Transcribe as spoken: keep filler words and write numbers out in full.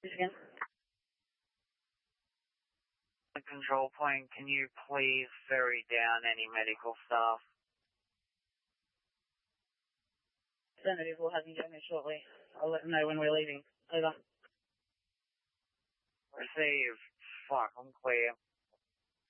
Again. The control point, can you please ferry down any medical staff? Representative will have you join me shortly. I'll let them know when we're leaving. Over. Receive. Fuck, I'm clear.